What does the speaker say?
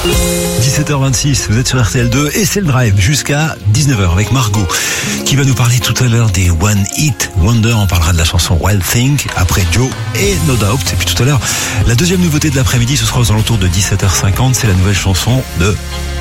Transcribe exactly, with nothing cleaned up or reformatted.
dix-sept heures vingt-six, vous êtes sur R T L deux et c'est le drive jusqu'à dix-neuf heures avec Margot qui va nous parler tout à l'heure des One Hit Wonder. On parlera de la chanson Wild Thing après Joe et No Doubt. Et puis tout à l'heure, la deuxième nouveauté de l'après-midi, ce sera aux alentours de dix-sept heures cinquante, c'est la nouvelle chanson de